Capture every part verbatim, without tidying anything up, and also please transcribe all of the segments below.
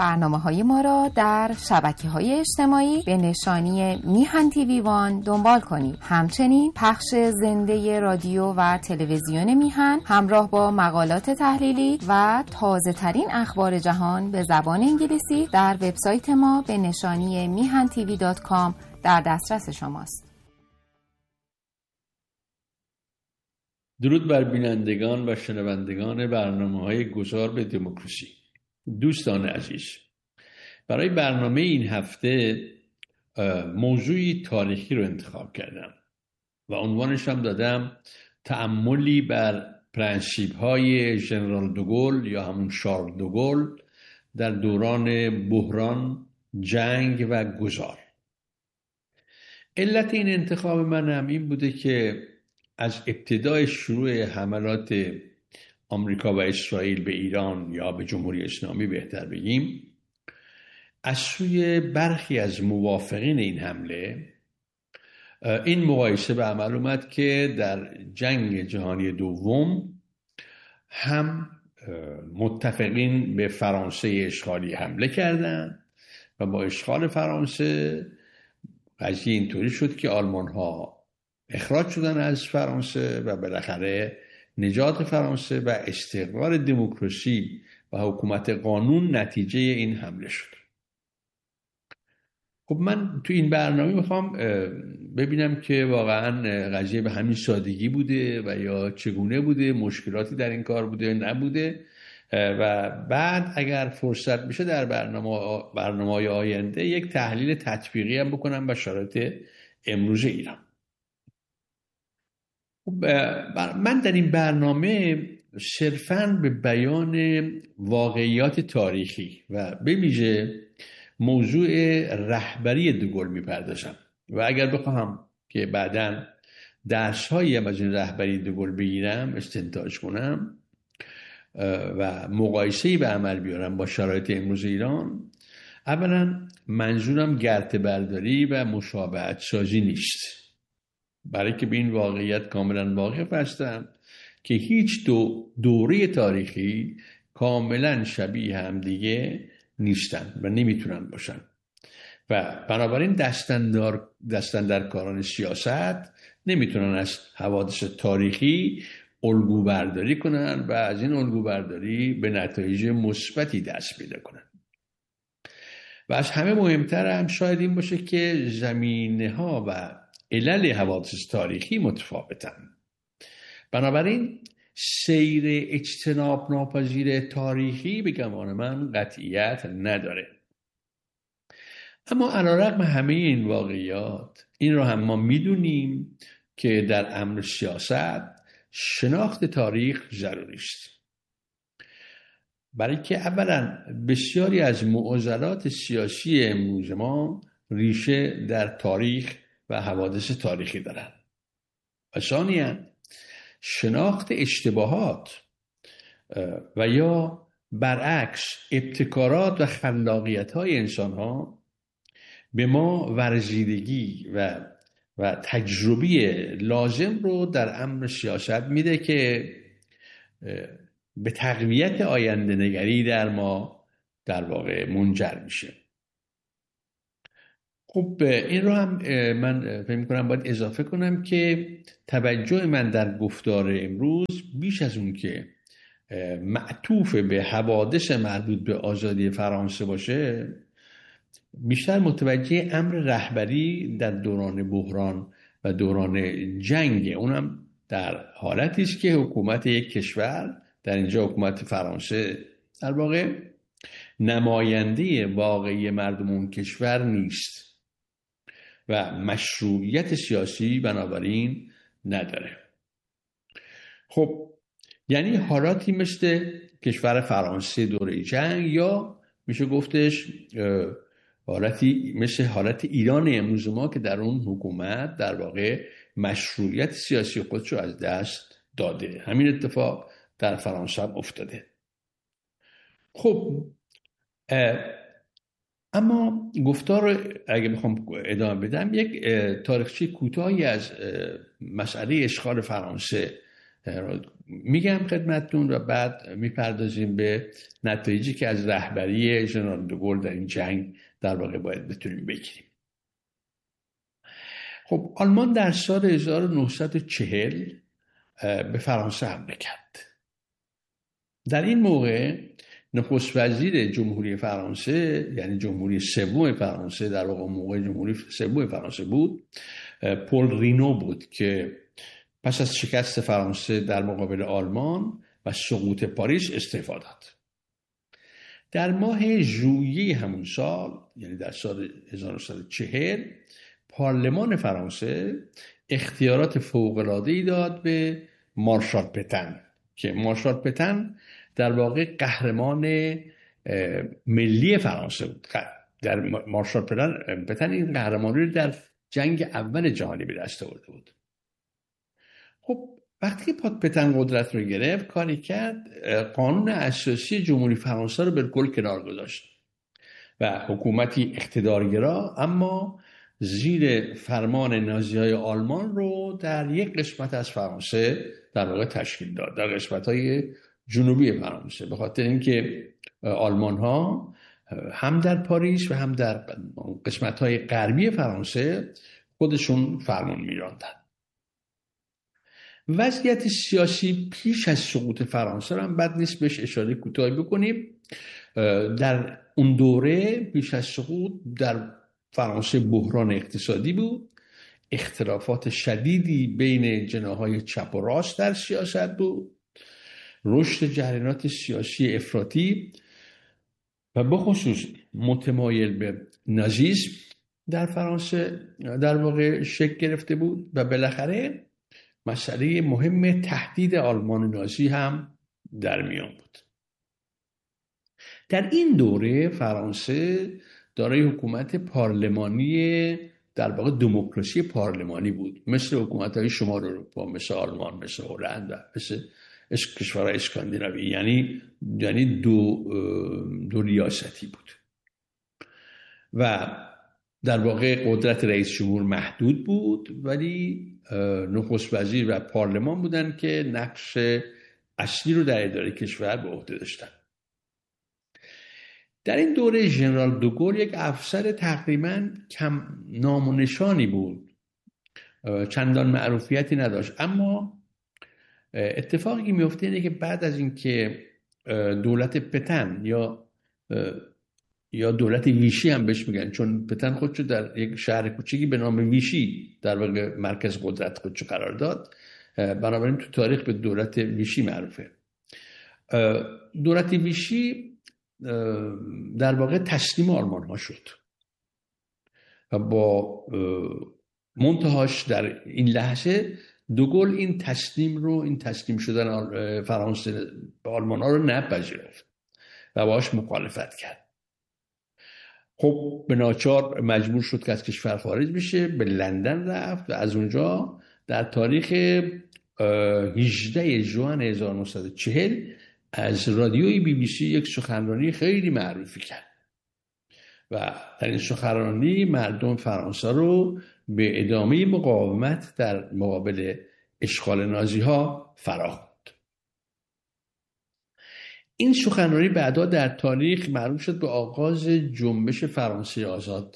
برنامه‌های ما را در شبکه‌های اجتماعی به نشانی میهن تیوی وان دنبال کنید. همچنین پخش زنده رادیو و تلویزیون میهن همراه با مقالات تحلیلی و تازه‌ترین اخبار جهان به زبان انگلیسی در وبسایت ما به نشانی میهن تیوی دات کام در دسترس شماست. درود بر بینندگان و شنوندگان برنامه‌های گذار به دموکراسی. دوستان عزیز، برای برنامه این هفته موضوعی تاریخی رو انتخاب کردم و عنوانش هم دادم تأملی بر پرنسیپ‌های ژنرال دوگل یا همون شارل دوگل در دوران بحران، جنگ و گذار. علت این انتخاب من هم این بوده که از ابتدای شروع حملات آمریکا و اسرائیل به ایران یا به جمهوری اسلامی بهتر بگیم، از سوی برخی از موافقین این حمله این مقایسه به عمل اومد که در جنگ جهانی دوم هم متفقین به فرانسه اشغالی حمله کردند و با اشغال فرانسه قضیه اینطوری شد که آلمان ها اخراج شدن از فرانسه و بالاخره نجات فرانسه و استقرار دموکراسی و حکومت قانون نتیجه این حمله شد. خب من تو این برنامه میخوام ببینم که واقعا قضیه به همین سادگی بوده و یا چگونه بوده، مشکلاتی در این کار بوده نبوده، و بعد اگر فرصت بشه در برنامه برنامه‌های آینده یک تحلیل تطبیقی هم بکنم به شرایط امروز ایران. من در این برنامه صرفاً به بیان واقعیات تاریخی و به ویژه موضوع رهبری دوگل میپردازم و اگر بخواهم که بعداً درس‌هایی هم از این رهبری دوگل بگیرم، استنتاج کنم و مقایسه‌ای به عمل بیارم با شرایط امروز ایران، اولاً منظورم گرته برداری و مشابهت سازی نیست، برای که به این واقعیت کاملا واقف هستم که هیچ دو دوره تاریخی کاملا شبیه هم دیگه نیستن و نمیتونن باشن و بنابراین دستندر دستندرکاران سیاست نمیتونن از حوادث تاریخی الگو برداری کنن و از این الگو برداری به نتایج مثبتی دست پیدا کنن. و از همه مهمتر هم شاید این باشه که زمینه ها و علل حوادث تاریخی متفاوتن. بنابراین سیر اجتناب ناپذیر تاریخی به گمان من قطعیت نداره. اما علیرغم همه این واقعیات، این رو هم ما میدونیم که در امر سیاست شناخت تاریخ ضروری است. برای که اولا بسیاری از معضلات سیاسی امروز ما ریشه در تاریخ و حوادث تاریخی دارند. و ثانیاً شناخت اشتباهات و یا برعکس ابتکارات و خلاقیت‌های انسان‌ها به ما ورزیدگی و و تجربی لازم رو در امر سیاست میده که به تقویت آینده نگری در ما در واقع منجر میشه. خب این رو هم من فکر می‌کنم باید اضافه کنم که توجه من در گفتار امروز بیش از اون که معطوف به حوادث مربوط به آزادی فرانسه باشه، بیشتر متوجه امر رهبری در دوران بحران و دوران جنگ، اونم در حالتی است که حکومت یک کشور، در اینجا حکومت فرانسه، در واقع نماینده واقعی مردم اون کشور نیست و مشروعیت سیاسی بنابراین نداره. خب یعنی حالاتی مثل کشور فرانسه دوره جنگ، یا میشه گفتش حالتی مثل حالت ایران امروز ما که در اون حکومت در واقع مشروعیت سیاسی خودش رو از دست داده. همین اتفاق در فرانسه هم افتاده. خب اما گفتار اگه بخوام ادامه بدم، یک تاریخچه کوتاهی از مسئله اشغال فرانسه میگم خدمتتون و بعد میپردازیم به نتایجی که از رهبری ژنرال دوگل در این جنگ در واقع باید بتونیم بگیریم. خب آلمان در سال هزار و نهصد و چهل به فرانسه حمله کرد. در این موقع نخست وزیر جمهوری فرانسه، یعنی جمهوری سوم فرانسه، در واقع موقع جمهوری سوم فرانسه بود، پل رینو بود که پس از شکست فرانسه در مقابل آلمان و سقوط پاریس استعفا داد. در ماه ژوئیه همون سال، یعنی در سال هزار و نهصد و چهل، پارلمان فرانسه اختیارات فوق‌العاده‌ای داد به مارشال پتن که مارشال پتن در واقع قهرمان ملی فرانسه بود. در مارشال پتن این قهرمانی رو در جنگ اول جهانی به دست آورده بود. خب وقتی که پتن قدرت رو گرفت، کاری کرد قانون اساسی جمهوری فرانسه رو بالکل کنار گذاشت و حکومتی اقتدارگرا اما زیر فرمان نازی‌های آلمان رو در یک قسمت از فرانسه در واقع تشکیل داد، در قسمت‌های جنوبی فرانسه، به خاطر اینکه آلمان‌ها هم در پاریس و هم در قسمت‌های غربی فرانسه خودشون فرمان می‌راندن. وضعیت سیاسی پیش از سقوط فرانسه رو هم بد نیست بهش اشاره کوتاهی بکنیم. در اون دوره پیش از سقوط در فرانسه بحران اقتصادی بود، اختلافات شدیدی بین جناح‌های چپ و راست در سیاست بود، رشد جریانات سیاسی افراطی و بخصوص متمایل به نازیسم در فرانسه در واقع شکل گرفته بود و بالاخره مسئله مهم تهدید آلمان نازی هم در میان بود. در این دوره فرانسه دارای حکومت پارلمانی، در واقع دموکراسی پارلمانی بود، مثل حکومت‌های شمال اروپا، مثل آلمان، مثل هلند و مثل کشورهای اسکاندیناوی، یعنی یعنی دو دو ریاستی بود و در واقع قدرت رئیس جمهور محدود بود، ولی نخست وزیر و پارلمان بودن که نقش اصلی رو در اداره کشور به عهده داشتن. در این دوره ژنرال دوگل یک افسر تقریباً کم نام و نشانی بود، چندان معروفیتی نداشت، اما اتفاقی میفته اینه که بعد از اینکه دولت پتن یا یا دولت ویشی هم بهش میگن، چون پتن خودشو در یک شهر کوچیکی به نام ویشی در واقع مرکز قدرت خودشو قرار داد، بنابراین تو تاریخ به دولت ویشی معروفه. دولت ویشی در واقع تسلیم آلمان ها شد و با منتهاش در این لحظه دوگل این تسلیم رو این تسلیم شدن فرانسه به آلمان ها رو نپذیرفت و باهاش مخالفت کرد. خب به ناچار مجبور شد که از کشور خارج بشه، به لندن رفت و از اونجا در تاریخ هجدهم ژوئن هزار و نهصد و چهل از رادیوی بی بی سی یک سخنرانی خیلی معروفی کرد و در این سخنرانی مردم فرانسه رو به ادامه مقاومت در مقابل اشغال نازی ها فراخواند. این سخنرانی بعدا در تاریخ معروف شد به آغاز جنبش فرانسه آزاد.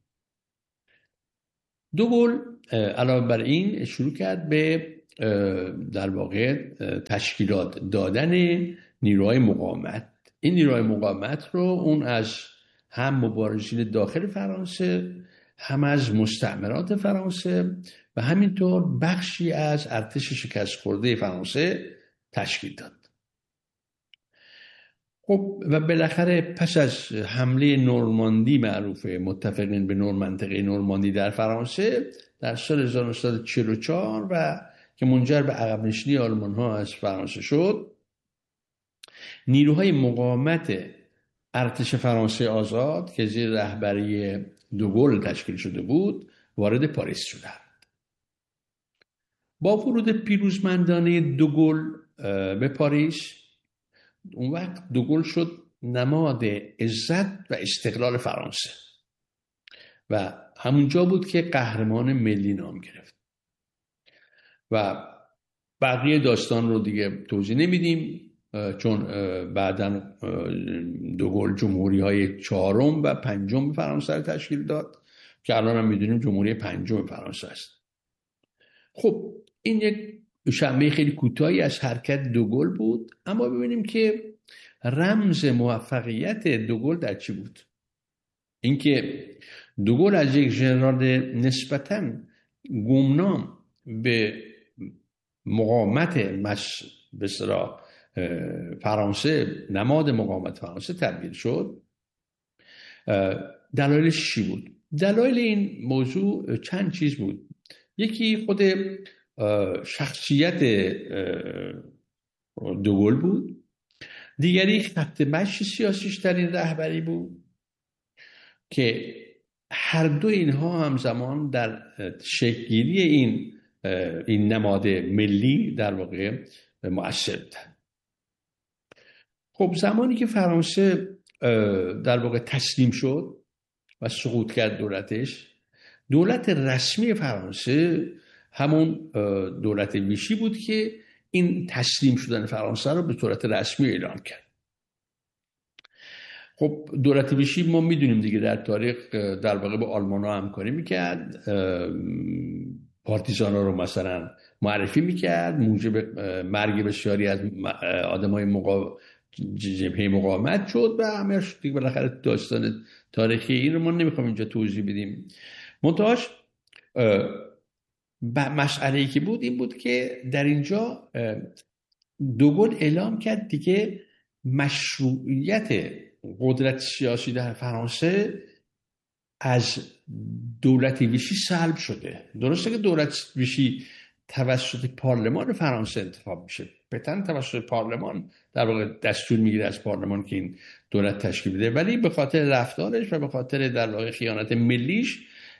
دوگل علاوه بر این شروع کرد به در واقع تشکیلات دادن نیروهای مقاومت. این نیروهای مقاومت رو اون از هم مبارزین داخل فرانسه، هم از مستعمرات فرانسه و همینطور بخشی از ارتش شکست خورده فرانسه تشکیل داد. خب و بالاخره پس از حمله نورماندی معروفه، متفقین به نور منطقه نورماندی در فرانسه در سال هزار و نهصد و چهل و چهار و که منجر به عقب نشینی آلمان ها از فرانسه شد، نیروهای مقاومت ارتش فرانسه آزاد که زیر رهبری دوگل تشکیل شده بود وارد پاریس شدند. با ورود پیروزمندانه دوگل به پاریس، اون وقت دوگل شد نماد عزت و استقلال فرانسه و همونجا بود که قهرمان ملی نام گرفت و بقیه داستان رو دیگه توضیح نمیدیم، چون بعداً دوگل جمهوری های چهارم و پنجم فرانسه رو تشکیل داد که الان هم میدونیم جمهوری پنجم فرانسه است. خب این یک شمه خیلی کوتاهی از حرکت دوگل بود، اما ببینیم که رمز موفقیت دوگل در چی بود. اینکه دوگل از یک ژنرال نسبتاً گمنام به مقاومت مش به اصطلاح فرانسه، نماد مقاومت فرانسه تبدیل شد. دلایلش چی بود؟ دلایل این موضوع چند چیز بود. یکی خود شخصیت دوگل بود، دیگری خط مشی سیاسیش در این رهبری بود که هر دو اینها همزمان در شکل‌گیری این این نماد ملی در واقع مؤثر بودند. خب زمانی که فرانسه در واقع تسلیم شد و سقوط کرد دولتش، دولت رسمی فرانسه همون دولت ویشی بود که این تسلیم شدن فرانسه رو به صورت رسمی اعلان کرد. خب دولت ویشی ما میدونیم دیگه در تاریخ در واقع با آلمان ها همکاری میکرد، پارتیزان ها رو مثلا معرفی میکرد، موجب مرگ بسیاری از آدم های مقا... جبهه مقاومت شد و همه دیگه بالاخره داستان تاریخی این رو ما نمیخوام اینجا توضیح بدیم. منتهاش مسئله‌ای که بود این بود که در اینجا دوگل اعلام کرد دیگه مشروعیت قدرت سیاسی در فرانسه از دولت ویشی سلب شده. درسته که دولت ویشی توسط پارلمان فرانسه انتخاب میشه، بتن توسط پارلمان در واقع دستور میگیره از پارلمان که این دولت تشکیل بده، ولی به خاطر رفتارش و به خاطر در واقع خیانت ملیش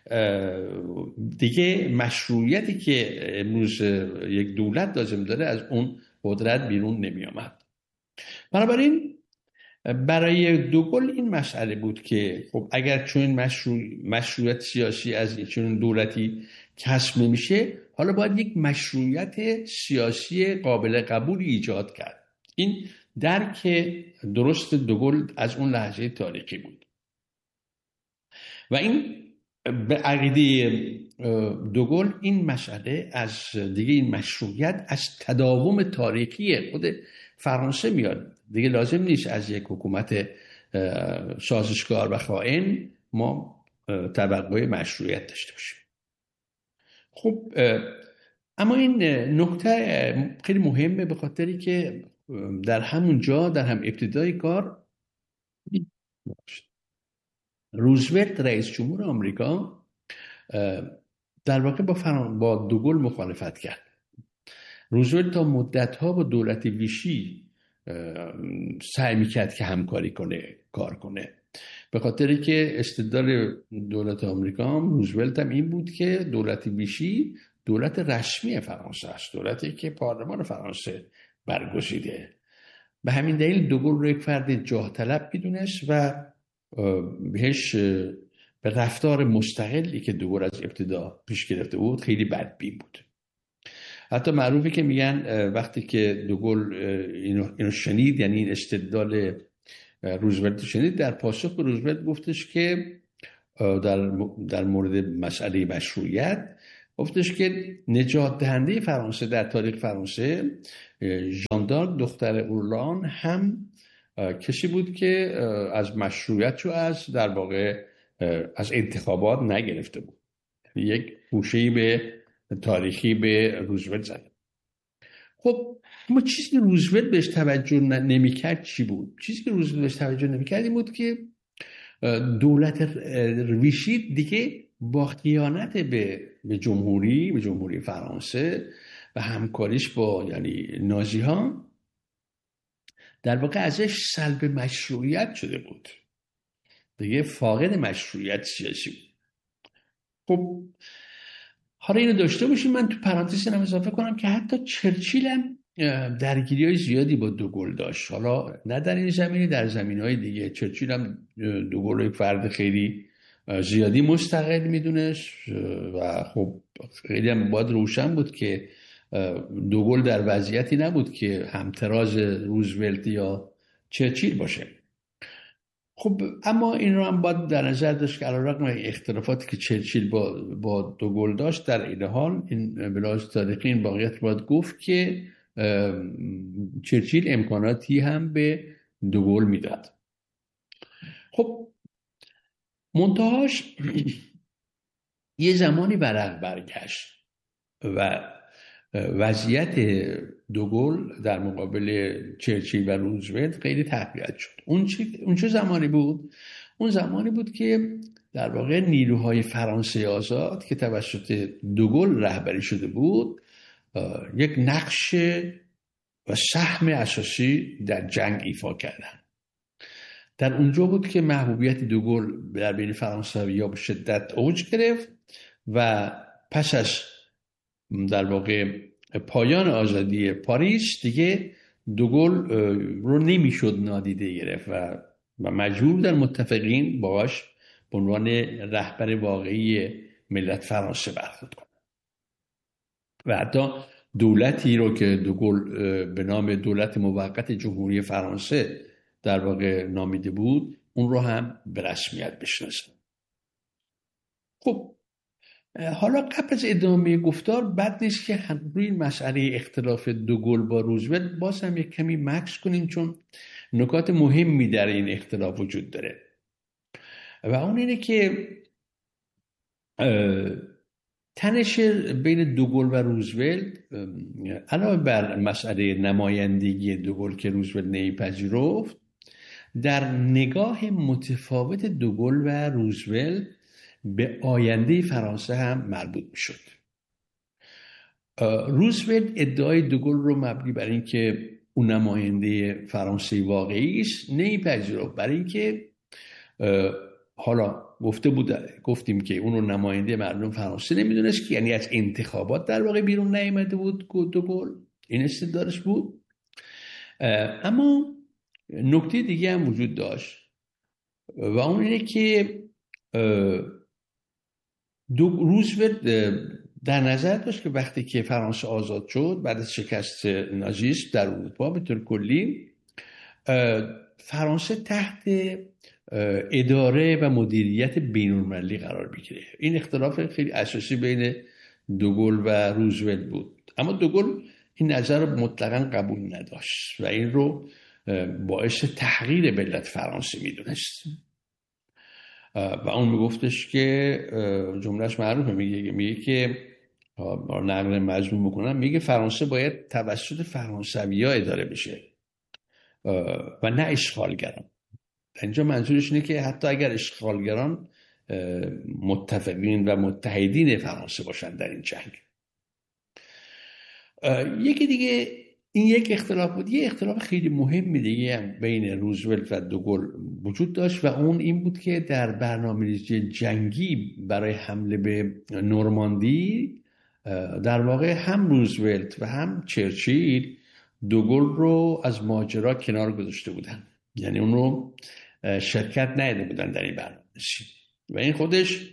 دیگه مشروعیتی که امروز یک دولت لازم داره از اون قدرت بیرون نمی آمد. بنابراین برای دوگل این مسئله بود که خب اگر چون مشروع مشروعیت سیاسی از چون دولتی کسب نمیشه، حالا باید یک مشروعیت سیاسی قابل قبولی ایجاد کرد. این درک درست دوگل از اون لحظه تاریخی بود و این به عقیده دوگل این مسئله از دیگه این مشروعیت از تداوم تاریخی خود فرانسه میاد. دیگه لازم نیست از یک حکومت سازشکار و خائن ما توقع مشروعیت داشته باشیم. خب اما این نکته خیلی مهمه به خاطری که در همون جا در هم ابتدای کار روزولت رئیس جمهور آمریکا در واقع با فران با دوگل مخالفت کرد. روزولت تا مدت‌ها با دولت ویشی سعی می‌کرد که همکاری کنه، کار کنه، به خاطری که استدلال دولت آمریکا هم روزولت هم این بود که دولت ویشی دولت رسمی فرانسه است، دولتی که پارلمان فرانسه برگزیده. به همین دلیل دوگل رو یک فرد جاه طلب می‌دونست و بهش به رفتار مستقلی که دوگل از ابتدا پیش گرفته بود خیلی بدبین بود. حتی معروفه که میگن وقتی که دوگل اینو, اینو شنید، یعنی این استدلال روزولت شنید، در پاسخ به روزولت گفتش که در در مورد مسئله مشروعیت گفتش که نجات دهنده فرانسه در تاریخ فرانسه ژان دارک دختر اورلان هم کسی بود که از مشروعیت رو از در واقع از انتخابات نگرفته بود. یک گوشه‌ای به تاریخی به روزولت زد. خب اما چیزی که روزولت بهش توجه نمی‌کرد چی بود؟ چیزی که روزولت بهش توجه نمی‌کرد این بود که دولت ویشی دیگه با خیانت به به جمهوری به جمهوری فرانسه و همکاریش با یعنی نازی ها در واقع ازش سلب مشروعیت شده بود، دیگه فاقد مشروعیت سیاسی بود. خب حالا اینو داشته باشیم. من تو پرانتز اینم اضافه کنم که حتی چرچیل هم درگیری های زیادی با دوگل داشت، حالا نه در این زمینی، در زمین های دیگه. چرچیل هم دوگل رو یک فرد خیلی زیادی مستقل میدونست و خب خیلی هم باید روشن بود که دوگل در وضعیتی نبود که همتراز روزولت یا چرچیل باشه. خب اما این رو هم باید در نظر داشت که علیرغم اختلافاتی که چرچیل با با دوگل داشت، در این حال این به لحاظ تاریخی این واقعیت باید گفت که چرچیل امکاناتی هم به دوگل میداد. خب منتهاش یه زمانی ورق برگشت و وضعیت دوگل در مقابل چرچیل و روزولت خیلی تقویت شد. اون چه اون چه زمانی بود؟ اون زمانی بود که در واقع نیروهای فرانسه آزاد که توسط دوگل رهبری شده بود یک نقش و سهم اساسی در جنگ ایفا کردند. در اونجا بود که محبوبیت دوگل در بین فرانسوی‌ها به شدت اوج گرفت و پس از در واقع پایان آزادی پاریس دیگه دوگل رو نمیشد نادیده گرفت و و مجبور در متفقین باش به عنوان رهبر واقعی ملت فرانسه برخورد کنه و حتی دولتی رو که دوگل به نام دولت موقت جمهوری فرانسه در واقع نامیده بود اون رو هم به رسمیت بشناسه. خب حالا قبل از ادامه گفتار بد نیست که روی مسئله اختلاف دوگل با روزولت باز هم یک کمی مکث کنیم، چون نکات مهمی در این اختلاف وجود داره و اون اینه که تنش بین دوگل و روزولت علاوه بر مسئله نمایندگی دوگل که روزولت نمیپذیرفت، در نگاه متفاوت دوگل و روزولت به آینده فرانسه هم مربوط میشد. روزولت ادعای دوگل رو مبنی بر اینکه اون نماینده فرانسه واقعی است نمیپذیرفت، برای اینکه حالا گفته بود گفتیم که اون رو نماینده مردم فرانسه نمیدونست که یعنی از انتخابات در واقع بیرون نیامده بود دوگل، این استدلالش بود. اما نکته دیگه هم وجود داشت و اون اینه که دو روزولت در نظر داشت که وقتی که فرانسه آزاد شد بعد از شکست نازیسم در اروپا به طور کلی، فرانسه تحت اداره و مدیریت بین‌المللی قرار بگیره. این اختلاف خیلی اساسی بین دوگل و روزولت بود، اما دوگل این نظر رو مطلقاً قبول نداشت و این رو باعث تحقیر ملت فرانسه میدونست و اون میگفتش که جملهش معروفه، میگه میگه که نقل مضمون میکنم، میگه فرانسه باید توسط فرانسوی‌ها اداره بشه و نه اشغالگران. اینجا منظورش اینه که حتی اگر اشغالگران متفقین و متحدین فرانسه باشن در این جنگ. یکی دیگه این یک اختلاف بود. یه اختلاف خیلی مهم دیگه هم بین روزولت و دوگل وجود داشت و اون این بود که در برنامه‌ریزی جنگی برای حمله به نورماندی در واقع هم روزولت و هم چرچیل دوگل رو از ماجرا کنار گذاشته بودن، یعنی اون رو شرکت نداده بودن در این برنامه‌ریزی و این خودش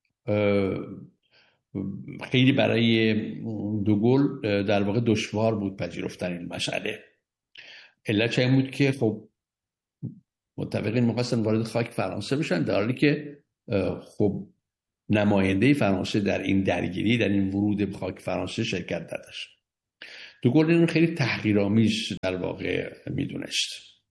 خیلی برای دوگل در واقع دشوار بود پذیرفتن این مسئله. علت این بود که خب متفقین می‌خواستن وارد خاک فرانسه بشن، در حالی که خب نماینده فرانسه در این درگیری، در این ورود به خاک فرانسه شرکت نداشت. دوگل این رو خیلی تحقیرآمیز در واقع میدونست.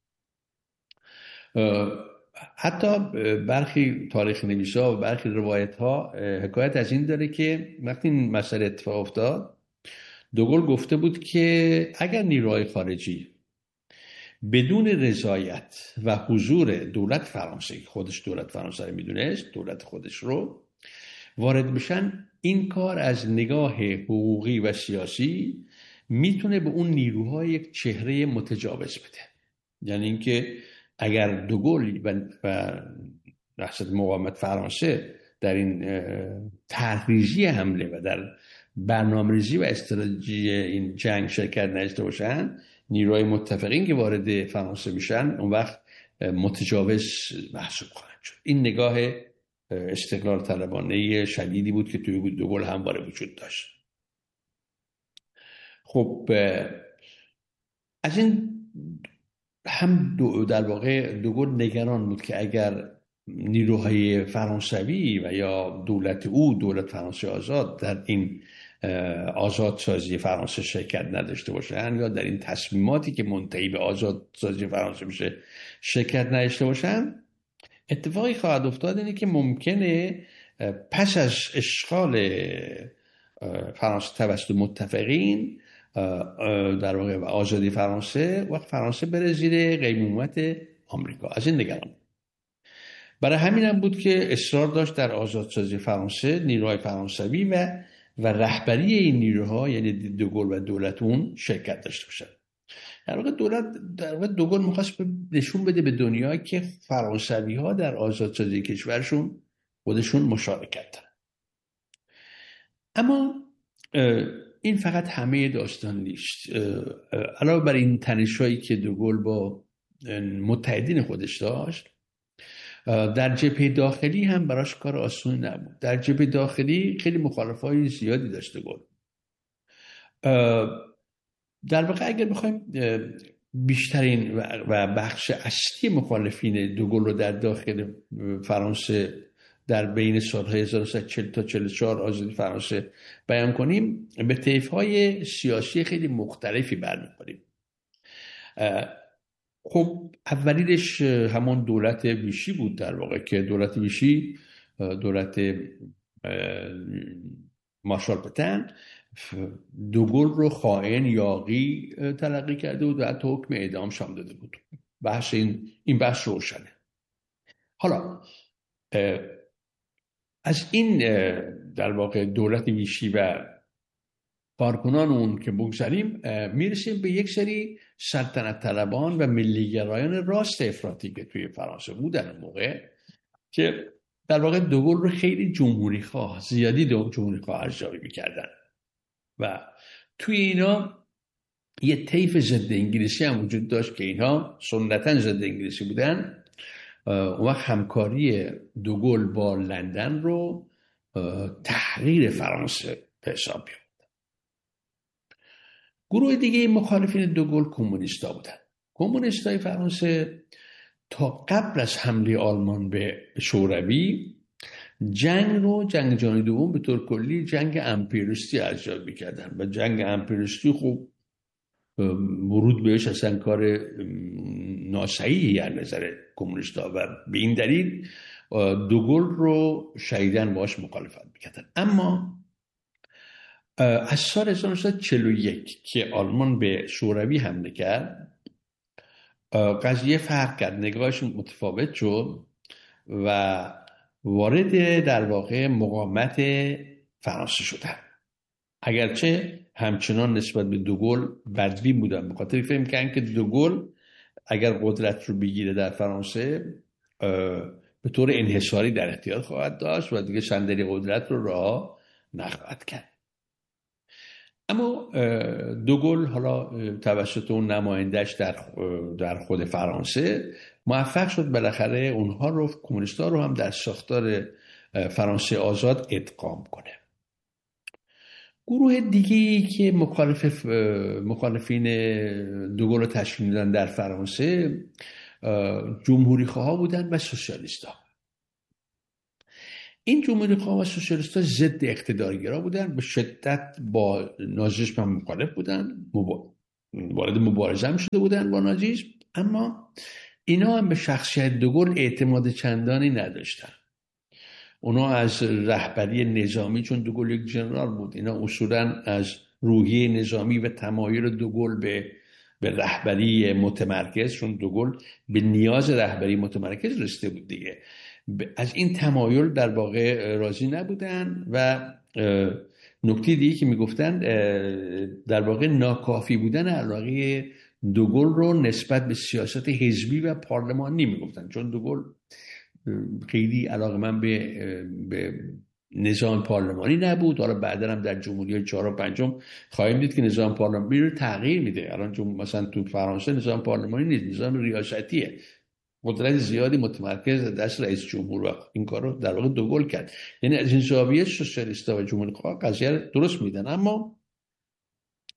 حتی برخی تاریخ نویسا و برخی روایت ها حکایت از این داره که وقتی این مسئله اتفاق افتاد دوگل گفته بود که اگر نیروهای خارجی بدون رضایت و حضور دولت فرانسه، خودش دولت فرانسه رو میدونست، دولت خودش رو وارد بشن، این کار از نگاه حقوقی و سیاسی میتونه به اون نیروها یک چهره متجاوز بده. یعنی اینکه اگر دوگل و رئیس مقاومت فرانسه در این تحریزی حمله و در برنامه‌ریزی و استراتژی این جنگ شرکت نداشته باشن، نیروهای متفقین که وارد فرانسه میشن اون وقت متجاوز محسوب خواهند شد. این نگاه استقلال طلبانه شدیدی بود که توی دوگل همواره وجود داشت. خب از این هم دو در واقع دوگل نگران بود که اگر نیروهای فرانسوی و یا دولت او دولت فرانسه آزاد در این آزادسازی فرانسه شرکت نداشته باشن یا در این تصمیماتی که منتهی به آزادسازی فرانسه میشه شرکت نداشته باشن، اتفاقی خواهد افتاد اینه که ممکنه پس از اشغال فرانسه توسط متفقین در واقع و آزادی فرانسه وقت فرانسه بره زیر قیمومت آمریکا. از این نگران. برای همین هم بود که اصرار داشت در آزادسازی فرانسه نیروهای فرانسوی و و رهبری این نیروها یعنی دوگل و دولت اون شرکت داشته باشن. در واقع دولت در واقع دوگل می‌خواست نشون بده به دنیا که فرانسوی ها در آزادسازی کشورشون خودشون مشارکت دارن. اما این فقط همه داستان نیست. علاوه بر این تنش‌هایی که دوگل با متحدین خودش داشت، در جبهه داخلی هم براش کار آسون نبود. در جبهه داخلی خیلی مخالفای زیادی داشت دوگل. در واقع اگر بخوایم بیشترین و بخش اصلی مخالفین دوگل رو در داخل فرانسه در بین سالهای هزار و نهصد و چهل تا چهل و چهار آزادی فرانسه بیان کنیم، به طیف‌های سیاسی خیلی مختلفی برمی‌خوریم. خب اولینش همون دولت ویشی بود در واقع که دولت ویشی دولت مارشال پتن دوگل رو خائن یاغی تلقی کرده بود و حتی حکم اعدام شام داده بود. بحث این این بحث روشنه. حالا از این در واقع دولت ویشی و کارکنان اون که بگذاریم، میرسیم به یک سری سلطنت طلبان و ملیگرایان راست افراطی که توی فرانسه بودن اون موقع که در واقع دوگل رو خیلی جمهوری خواه زیادی دو جمهوری خواه ارزیابی میکردن و توی اینا یه طیف ضد انگلیسی هم وجود داشت که اینها سنتاً ضد انگلیسی بودن. اون وقت همکاری دوگل با لندن رو تحریر فرانسه به حساب بیاد. گروه دیگه مخالفین دوگل کمونیستا بودن. کمونیستای فرانسه تا قبل از حمله آلمان به شوروی جنگ رو جنگ جهانی دوم به طور کلی جنگ امپریالیستی ارزیابی می‌کردن و جنگ امپریالیستی خوب ورود بهش اصلا کار ناصحیحی از نظر کمونیستا و به این دلیل دوگل رو شدیداً باهاش مخالفت می‌کردن. اما از سال هزار و نهصد و چهل و یک که آلمان به شوروی حمله کرد قضیه فرق کرد، نگاهشون متفاوت شد و وارد در واقع مقاومت فرانسه شدن، اگرچه همچنان نسبت به دوگل بدبین بودن، به خاطر فهم کردن که دوگل اگر قدرت رو بگیره در فرانسه به طور انحصاری در اختیار خواهد داشت و دیگه صندلی قدرت رو رها نخواهد کرد. اما دوگل حالا توسط اون نمایندهش در در خود فرانسه موفق شد بالاخره اونها رو کمونیستا رو هم در ساختار فرانسه آزاد ادغام کنه. گروه دیگه‌ای که مخالف مخالفین دوگل رو تشکیل میدن در فرانسه جمهوری خواه بودن و سوسیالیست‌ها. این جمهوری خواه و سوسیالیست‌ها ضد اقتدارگرا بودن، به شدت با نازیسم هم مخالف بودن، وارد مبارزه هم شده بودن با نازیسم، اما اینا هم به شخصیت دوگل اعتماد چندانی نداشتن. اونا از رهبری نظامی، چون دوگل یک ژنرال بود، اینا اصولاً از روحیه نظامی و تمایل دوگل به به رهبری متمرکز، چون دوگل به نیاز رهبری متمرکز رسیده بود دیگه، از این تمایل در واقع راضی نبودن و نکته دیگه که میگفتن در واقع ناکافی بودن علاقه دوگل رو نسبت به سیاست حزبی و پارلمانی میگفتن، چون دوگل خیلی علاقه‌مند به به نظام پارلمانی نبود. حالا بعدا هم در جمهوری چهارم و پنجم خواهیم دید که نظام پارلمانی رو تغییر میده. الان مثلا تو فرانسه نظام پارلمانی نیست، نظام ریاستیه، قدرت زیادی متمرکز دست رئیس جمهور و این کار رو در واقع دوگل کرد. یعنی از این زاویه سوسیالیست‌ها و جمهوری خواه قضیه درست میدن. اما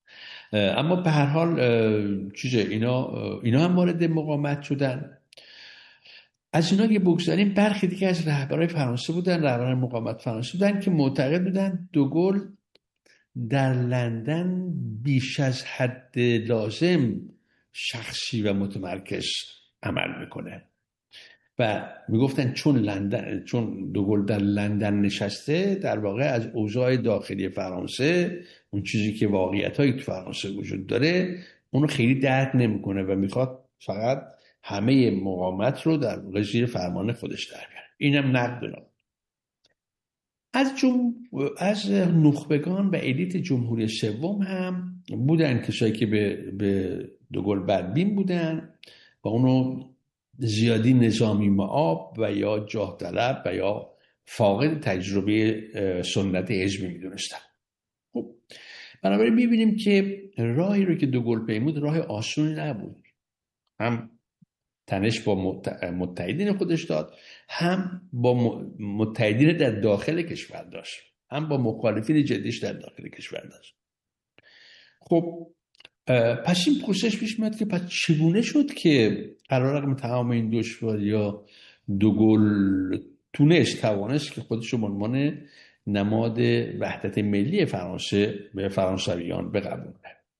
اما به هر حال چیزه اینا اینا هم وارد مقاومت شدن. از اینا که بگذاریم برخی دیگه از رهبرای فرانسه بودن، رهبران مقاومت فرانسه بودن که معتقد بودن دوگل در لندن بیش از حد لازم شخصی و متمرکز عمل میکنه و میگفتن چون لندن چون دوگل در لندن نشسته در واقع از اوضاع داخلی فرانسه، اون چیزی که واقعیتایی تو فرانسه وجود داره، اونو خیلی درک نمیکنه و میخواد فقط همه مقاومت رو در واقع زیر فرمان خودش در بیاره. اینم نقد دارم. از جم... از نخبگان و الیت جمهوری سوم هم بودن کسایی که به, به دوگل بدبین بودن و اونو زیادی نظامی معاب و یا جاه طلب و یا فاقد تجربه سنت حزبی میدونستن. خب بنابراین میبینیم که راهی رو که دوگل پیمود راه آسونی نبود. هم تنش با متحدین خودش داد، هم با متحدین در داخل کشور داشت، هم با مخالفین جدیش در داخل کشور داشت. خب پس این پرسش پیش میاد که پس چگونه شد که علیرغم تمام این دشواری‌ها دوگل تونست توانست که خودش رو به عنوان نماد وحدت ملی فرانسه به فرانسویان بقبولونه؟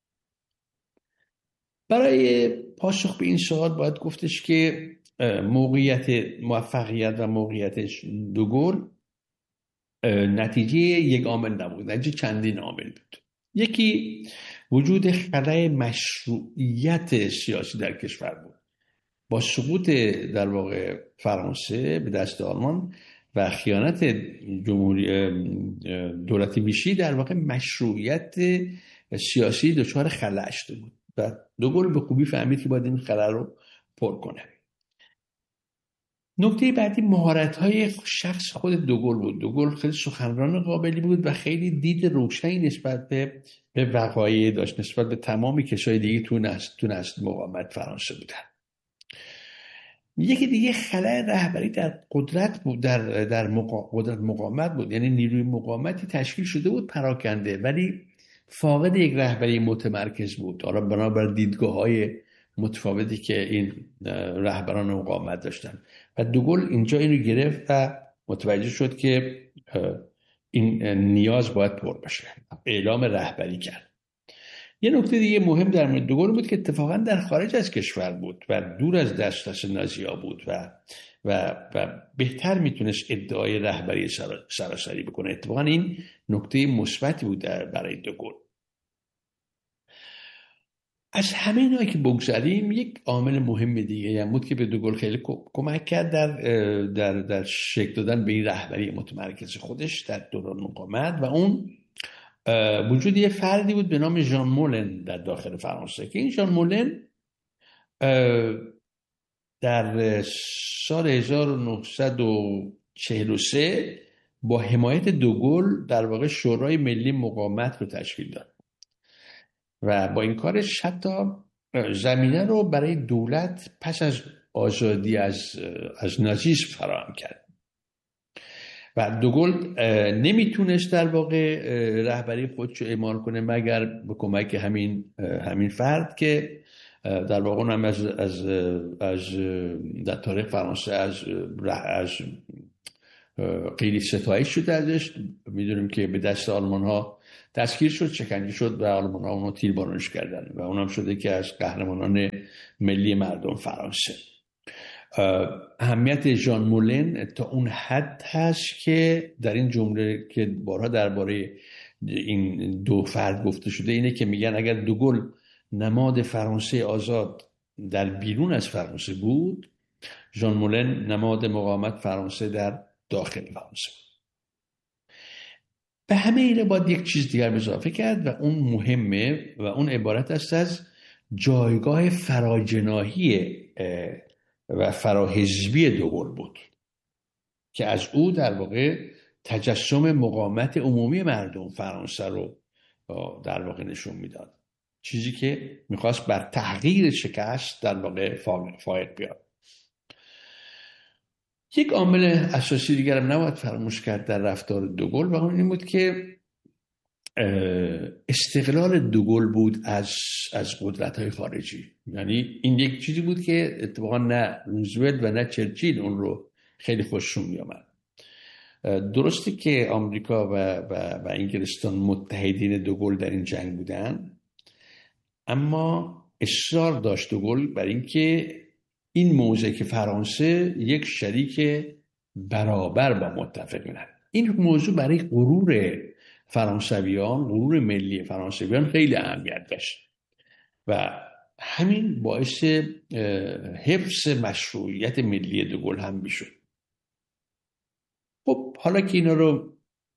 برای پاسخ به این سوال باید گفتش که موقعیت موفقیت و موقعیت دوگل نتیجه یک عامل نبود، نتیجه چندین عامل بود. یکی وجود خلأ مشروعیت سیاسی در کشور بود. با سقوط در واقع فرانسه به دست آلمان و خیانت جمهوری دولت ویشی در واقع مشروعیت سیاسی دچار خلأ شده بود و دوگل به خوبی فهمید که باید این خلأ رو پر کنه. نکته بعدی مهارت‌های شخص خود دوگل بود. دوگل خیلی سخنران قابلی بود و خیلی دید روشنی نسبت به به وقایع داشت، نسبت به تمامی کشورهای دیگه تو نسل تو نسل مقاومت فرانسه بودن. یکی دیگه خلأ رهبری در قدرت بود، در در مقا... قدرت مقاومت بود. یعنی نیروی مقاومتی تشکیل شده بود پراکنده ولی فاقد یک رهبری متمرکز بود. حالا بنابر دیدگاه‌های متفاوتی که این رهبران مقاومت داشتن و دوگل اینجا اینو گرفت و متوجه شد که این نیاز باید پر بشه، اعلام رهبری کرد. یه نکته دیگه مهم در مورد دوگل بود که اتفاقا در خارج از کشور بود و دور از دسترس نازی‌ها بود و و و بهتر میتونست ادعای رهبری سراسری بکنه. اتفاقا این نکته مثبتی بود برای دوگل. از همه اینایی که بگذاریم یک عامل مهم دیگه هم بود که به دوگل خیلی کمک کرد در در در شکل دادن به این رهبری متمرکز خودش در دوران مقاومت و اون وجود یه فردی بود به نام ژان مولن در داخل فرانسه که این ژان مولن در سال هزار و نهصد و چهل و سه با حمایت دوگل در واقع شورای ملی مقاومت رو تشکیل داد و با این کارش حتی زمینه رو برای دولت پس از آزادی از از نازیسم فراهم کرد و دوگل نمیتونست در واقع رهبری خودش رو اعمال کنه مگر به کمک همین همین فرد که در واقع هم از از از در تاریخ فرانسه از از خیلی ستایش شده ازش. میدونیم که به دست آلمان ها دستگیر شد، شکنجه شد و آلمان ها اونو تیربارونش کردن و اونم شده که از قهرمانان ملی مردم فرانسه. اهمیت ژان مولن تا اون حد هست که در این جمله که بارها درباره این دو فرد گفته شده اینه که میگن اگر دوگل نماد فرانسه آزاد در بیرون از فرانسه بود، ژان مولن نماد مقاومت فرانسه در داخل فرانسه. به همه اینه باید یک چیز دیگر اضافه کرد و اون مهمه و اون عبارت است از جایگاه فراجناحی و فراحزبی دوگل بود که از او در واقع تجسم مقاومت عمومی مردم فرانسه رو در واقع نشون میداد، چیزی که میخواست بر تحقیر شکست در واقع فائق بیاد. یک عامل اساسی دیگر هم نباید فراموش کرد در رفتار دوگل و اون این بود که استقلال دوگل بود از از قدرت‌های خارجی. یعنی این یک چیزی بود که اتفاقا نه روزولت و نه چرچیل اون رو خیلی خوششون می‌آمد. درسته که آمریکا و, و, و انگلستان متحدین دوگل در این جنگ بودن، اما اصرار داشت دوگل بر اینکه این موضع که فرانسه یک شریک برابر با متفقین هست. این موضوع برای غرور فرانسویان، غرور ملی فرانسویان خیلی اهمیت داشت و همین باعث حفظ مشروعیت ملی دوگل هم میشد. خب حالا که اینا رو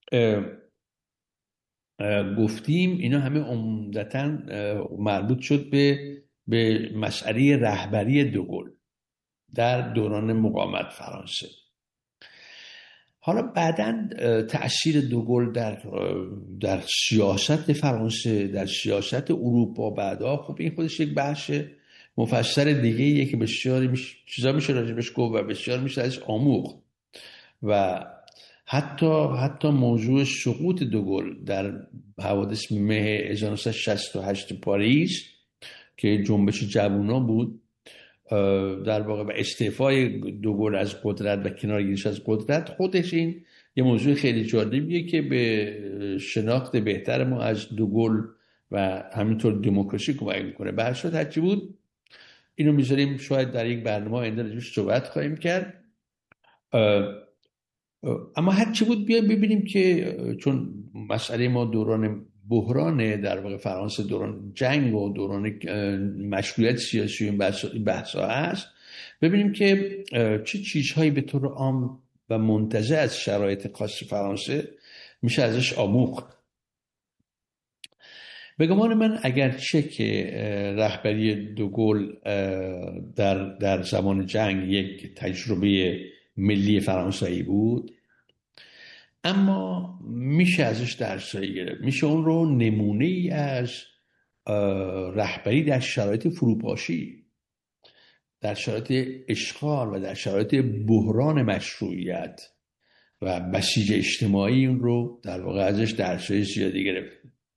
گفتیم، اینا همه عمدتاً مربوط شد به به مسئله رهبری دوگل در دوران مقاومت فرانسه. حالا بعداً تأثیر دوگل در در سیاست فرانسه، در سیاست اروپا بعدا، خب این خودش یک بحث مفصل دیگه ایه که بسیار میشه چیزا میشه راجبش گفت و بسیار میشه ازش آموخت و حتی حتی موضوع سقوط دوگل در حوادث مه هزار و نهصد و شصت و هشت پاریس که جنبش جوونا بود، در واقع و استعفای دوگل از قدرت و کنارگیریش از قدرت، خودش این یه موضوع خیلی جالبیه که به شناخت بهتر ما از دوگل و همینطور دموکراسی کمک میکنه. به هر صورت هرچی بود اینو میذاریم، شاید در یک برنامه آینده راجعش صحبت خواهیم کرد. اما هرچی بود بیایم ببینیم که چون مسئله ما دوران بحران در واقع فرانسه، دوران جنگ و دوران مشروعیت سیاسی این بحثا هست، ببینیم که چه چیزهایی به طور عام و منتزع از شرایط خاص فرانسه میشه ازش آموخت. به گمان من اگرچه که رهبری دوگل در در زمان جنگ یک تجربه ملی فرانسوی بود، اما میشه ازش درسایی گرفت. میشه اون رو نمونه ای از رهبری در شرایط فروپاشی، در شرایط اشغال و در شرایط بحران مشروعیت و بسیج اجتماعی اون رو در واقع ازش درسایی زیادی گرفت.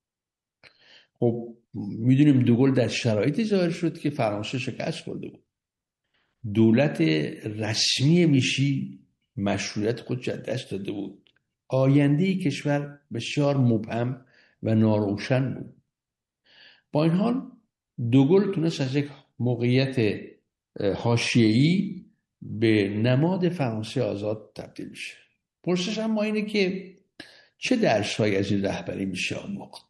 خب میدونیم دوگل در شرایطی ظاهر شد که فرانسه شکست خورده بود. دولت رسمی ویشی مشروعیت خودش از دست داده بود. آینده کشور بسیار مبهم و ناروشن بود. با این حال دوگل تونست از یک موقعیت حاشیه‌ای به نماد فرانسه آزاد تبدیل بشه. پرسش اما اینه که چه درس‌هایی از این رهبری میشه آموخت؟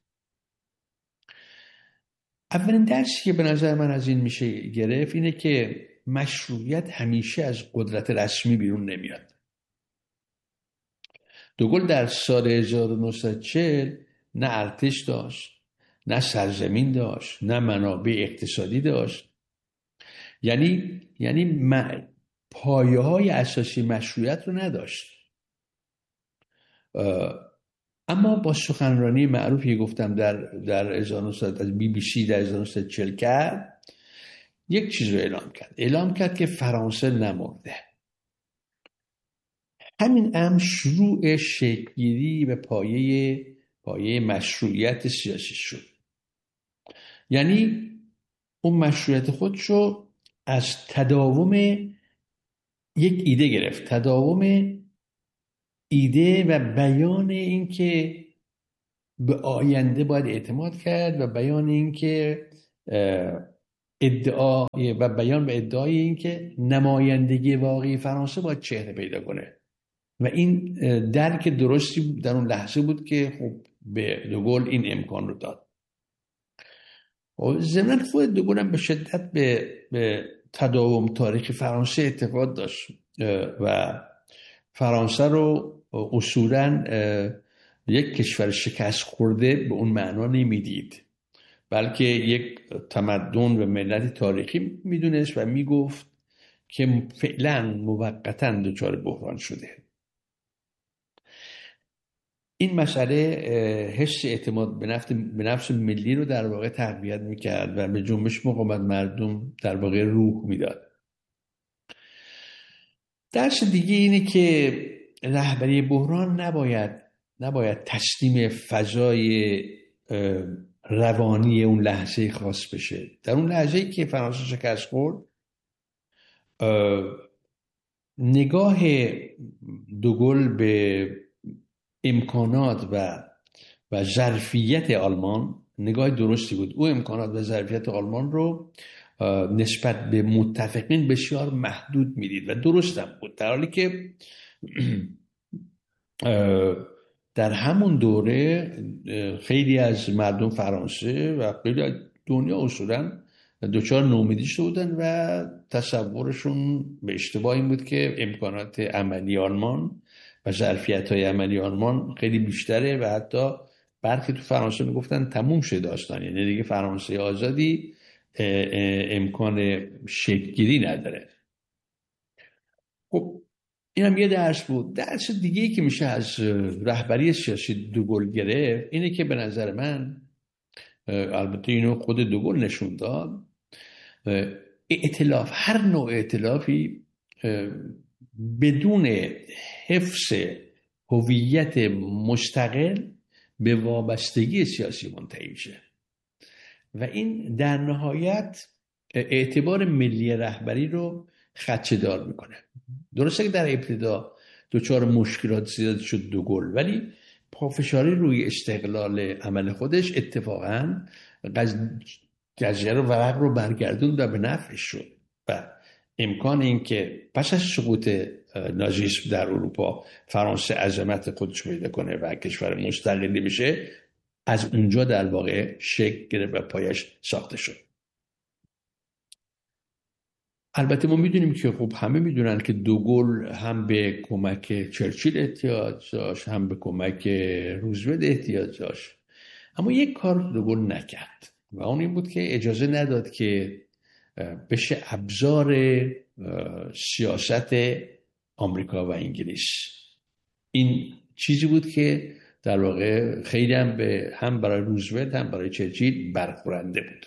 اولین درسی که به نظر من از این میشه گرفت اینه که مشروعیت همیشه از قدرت رسمی بیرون نمیاد. دوگل در سال هزار و نهصد و چهل نه ارتش داشت، نه سرزمین داشت، نه منابع اقتصادی داشت. یعنی یعنی پایه های اساسی مشروعیت رو نداشت. اما با سخنرانی معروفی گفتم در در هزار و نهصد از بی بی سی در هزار و نهصد و چهل کرد، یک چیز رو اعلام کرد. اعلام کرد که فرانسه نمرده. همین امر شروع شکل‌گیری و پایه پایه مشروعیت سیاسی شد. یعنی اون مشروعیت خودشو از تداوم یک ایده گرفت، تداوم ایده و بیان این که به آینده باید اعتماد کرد و بیان این که ادعا و بیان و ادعای این که نمایندگی واقعی فرانسه باید چهره پیدا کنه. و این درک درستی در اون لحظه بود که خب به دوگل این امکان رو داد. ضمن خود دوگل هم به شدت به, به تداوم تاریخ فرانسه اعتقاد داشت و فرانسه رو اصولاً یک کشور شکست خورده به اون معنا نمیدید، بلکه یک تمدن و ملت تاریخی میدونست و میگفت که فعلاً موقتاً دچار بحران شده. این مسئله حس اعتماد به نفس به نفس ملی رو در واقع تقویت میکرد و به جنبش مقاومت مردم در واقع روح میداد. درس دیگه اینه که رهبری بحران نباید نباید تسلیم فضای روانی اون لحظه خاص بشه. در اون لحظه‌ای که فرانسه شکست خورد، نگاه دوگل به امکانات و و ظرفیت آلمان نگاه درستی بود. او امکانات و ظرفیت آلمان رو نسبت به متفقین بسیار محدود میدید و درست هم بود، در حالی که در همون دوره خیلی از مردم فرانسه و خیلی از دنیا اصولاً دوچار نومیدی شده بودن و تصورشون به اشتباه این بود که امکانات عملی آلمان و ظرفیت‌های عملی آلمان خیلی بیشتره و حتی برخی تو فرانسه میگفتن تموم شده داستان، یعنی دیگه فرانسه آزادی امکان شکل‌گیری نداره. خب این هم یه درس بود. درس دیگه‌ای که میشه از رهبری سیاسی دوگل گرفت اینه که به نظر من، البته اینو خود دوگل نشون داد، ائتلاف، هر نوع ائتلافی بدون حفظ هویت مستقل به وابستگی سیاسی منتهی میشه و این در نهایت اعتبار ملی رهبری رو خدشه‌دار میکنه. درسته که در ابتدا دچار مشکلات زیاد شد دوگل، ولی پافشاری روی استقلال عمل خودش اتفاقاً قضیه رو ورق رو برگردوند و به نفعش شد و امکان این که پس از سقوط نازیسم در اروپا فرانسه عظمت خودش پیدا کنه و کشور مستقلی بشه، از اونجا در واقع شکل گرفت و پایش ساخته شد. البته ما میدونیم که خب همه میدونن که دوگل هم به کمک چرچیل احتیاج داشت، هم به کمک روزولت احتیاج داشت، اما یک کار دوگل نکرد و اون این بود که اجازه نداد که بشه ابزار سیاست آمریکا و انگلیس. این چیزی بود که در واقع خیلی هم به هم برای روزولت هم برای چرچیل برخورنده بود.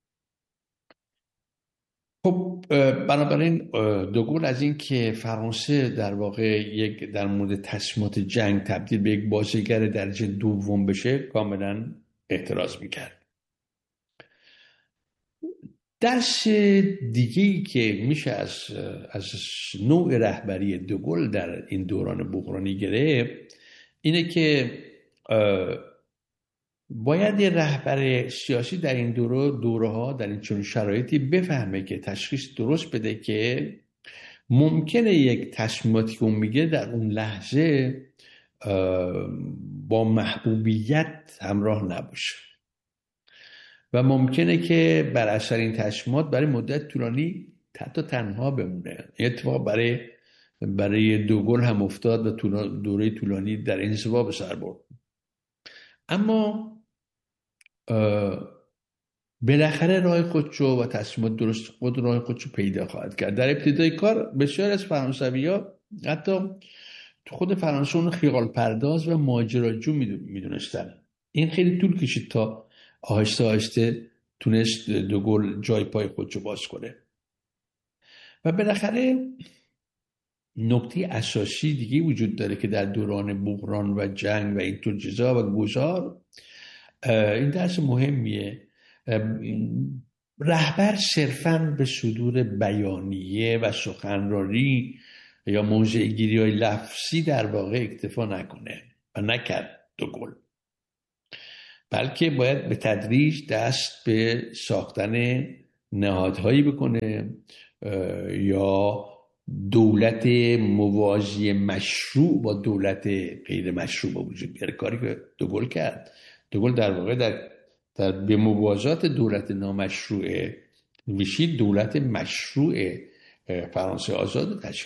خب بنابراین دوگل از این که فرانسه در واقع یک در مورد تصمیمات جنگ تبدیل به یک بازیگر درجه دوم بشه کاملا اعتراض میکرد. درس دیگه‌ای که میشه از از نوع رهبری دوگل در این دوران بحرانی گرفت اینه که باید یه رهبر سیاسی در این دوره دوره ها در این چنین شرایطی بفهمه که تشخیص درست بده که ممکنه یک تصمیماتی که اون میگه در اون لحظه با محبوبیت همراه نباشه و ممکنه که بر اثر این تصمیمات برای مدت طولانی حتی تنها بمونه. این اتفاق برای برای دوگل هم افتاد و دوره طولانی در انزوا به سر برد. اما بالاخره راه خودشو و تصمیمات درست خود راه خودشو پیدا خواهد کرد. در ابتدای کار بسیار از فرانسوی‌ها حتی تو خود فرانسه اون خیال پرداز و ماجراجو میدونستن. این خیلی طول کشید تا آهسته آهسته تونست دوگل جای پای خودشو باز کنه و بالاخره نکته اساسی دیگه وجود داره که در دوران بحران و جنگ و اینطور چیزا و گذار، این درس مهمیه. رهبر صرفاً به صدور بیانیه و سخنرانی یا موضع گیری های لفظی در واقع اکتفا نکنه و نکرد دوگل، بلکه باید به تدریج دست به ساختن نهادهایی بکنه یا دولت موازی مشروع با دولت غیر مشروع با وجود بیاره، کاری که دوگل کرد. دوگل در واقع در, در به موازات دولت نامشروع ویشی دولت مشروع فرانسه آزاد تشکیل